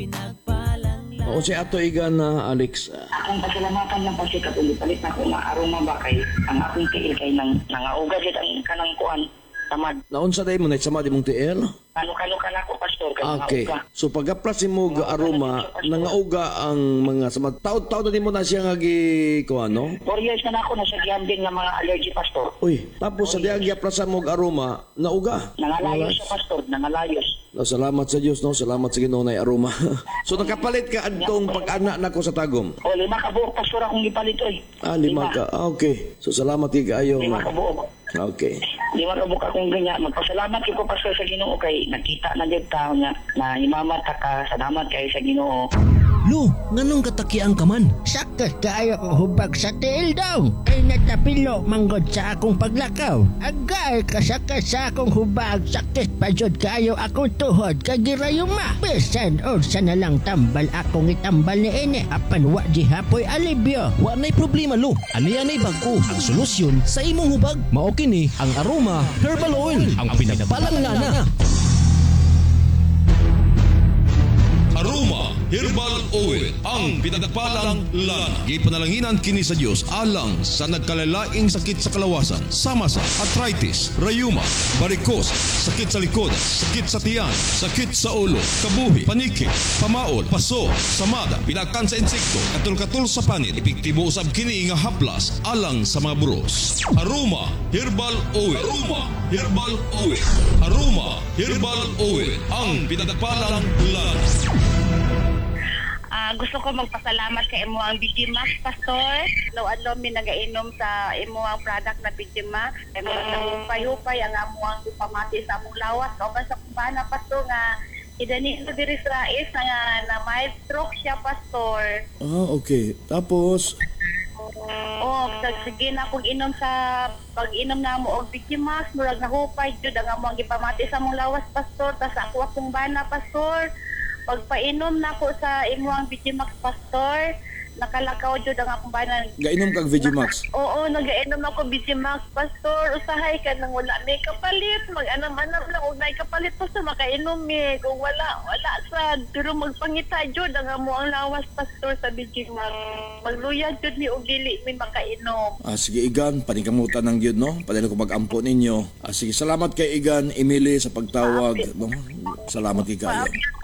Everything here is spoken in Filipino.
O si Ato Igan na Alex. Akong pasalamatan lang kasi katulipalit na ko nga aroma ba kay ang akong tiil kay nangauga dyan ang kanang kuan tamad. Naunsa day mo na sama di mong tiil? Kano ka na ko pastor kay Okay. nangauga. So pag-aplas mo ga aroma, nangauga ang mga sama. Taon-taon na din mo na siya nga gi kuan no? 4 years na ako nasa gambling nga mga allergy pastor. Uy, tapos sa diag aplasan mo ga aroma, nauga. Nangalayos siya pastor, nangalayos. No, salamat sa Dios no, salamat sa Ginoo na aroma. So nakapalit ka adtong pag-ana nako sa tagom. O 5 ka buok pastor akong gipalit oy. 5 ka. Okay. So salamat kaayo 5 nga. ka buok. Okay. 5 ka buok akong ganyan. Magpasalamat ko pastor sa Ginoo kay nakita na jud taon nga na imamata ka. Salamat kay sa Ginoo. Lo, nganong katakian ka man? Sakit kaayo ko hubag sa tiil daw. Ay natapilo manggod sa akong paglakaw. Agay kasakit sa akong hubag. Sakit pa jud kaayo akong tuhod kagirayuma. Bisan o sa nalang tambal akong itambal ni ine. Apan wa di hapoy alibyo. Wa nay problema lo. Ani-anay bag-o ang solusyon sa imong hubag. Mao kini ang Aroma Herbal Oil, ang pinagpalangana. Aroma Herbal Oil, ang pinagpalang lana. Gipanalanginan kini sa Dios alang sa nagkalalaing sakit sa kalawasan, sama sa arthritis, rayuma, varicose, sakit sa likod, sakit sa tiyan, sakit sa ulo, kabuhi, paniki, pamaol, paso, samada, pinakan sa insekto, katul-katul sa panit, epektibo usab kini nga haplas alang sa mga buros. Aroma Herbal Oil. Aroma Herbal Oil. Aroma Herbal Oil, ang pinagpalang lana. Gusto ko magpasalamat kay imo ang Bigimax Pastor. Law-adlaw mi nagainom sa imo ang product na Bigimax. Kay hupay-hupay ang amo ang pamati sa among lawas. Kauban sa kumbana Pastor nga idani sa diri sa Rais na mild stroke siya Pastor. Okay. Tapos Sige na kung inom sa pag-inom na mo og Bigimax, murag nahupay jud ang amo ang gipamati sa among lawas Pastor. Tas ako akong bana Pastor. Pagpainom na ko sa imuang Bigimax Pastor, nakalakaw jud ang akong banan. gainom kag Vegimax. Oo, nagainom ako Bigimax Pastor. Usahay ka nang wala may kapalit. Mag-anam-anam lang og nay kapalit pa sa makainom mi. Kung wala sad. Pero magpangita jud ang amo ang lawas Pastor sa Bigimax. Magluya jud mi og dili mi makainom. Sige Igan, paningkamutan ng Diyon no. Padala ko pag-ampo ninyo. Sige, salamat kay Igan Emily sa pagtawag no. Salamat kay kayo.